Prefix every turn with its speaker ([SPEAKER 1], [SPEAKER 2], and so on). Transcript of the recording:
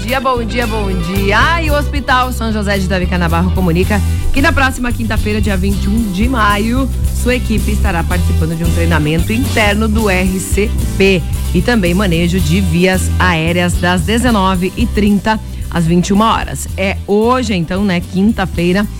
[SPEAKER 1] dia, bom dia, bom dia. E o Hospital São José de Davi Canabarro comunica que na próxima quinta-feira, dia 21 de maio, sua equipe estará participando de um treinamento interno do RCP e também manejo de vias aéreas das 19h30 às 21h. É hoje, então, né, quinta-feira.